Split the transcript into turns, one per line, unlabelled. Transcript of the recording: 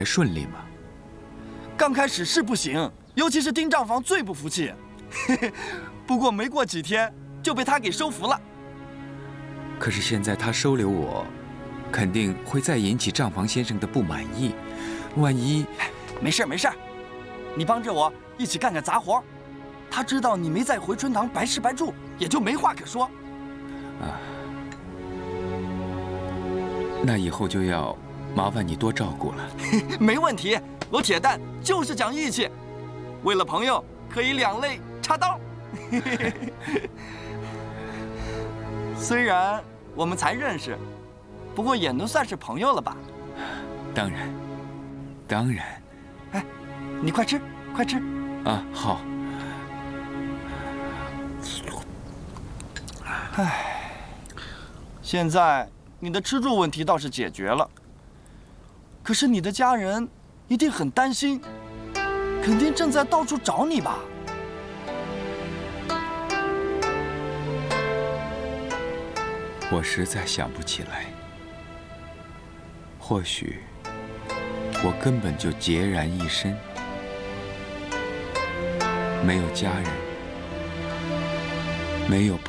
顺利吗？
刚开始是不行，尤其是丁账房最不服气。不过没过几天就被他给收服了。
可是现在他收留我，肯定会再引起账房先生的不满意。万一……
没事没事，你帮着我一起干干杂活，他知道你没在回春堂白吃白住，也就没话可说。
那以后就要麻烦你多照顾了。
没问题，我铁蛋就是讲义气，为了朋友可以两肋插刀。虽然我们才认识，不过也能算是朋友了吧？
当然，当然。
哎，你快吃，快吃。
啊，好。
唉，现在你的吃住问题倒是解决了，可是你的家人一定很担心，肯定正在到处找你吧？
我实在想不起来，或许我根本就孑然一身，没有家人，没有朋友。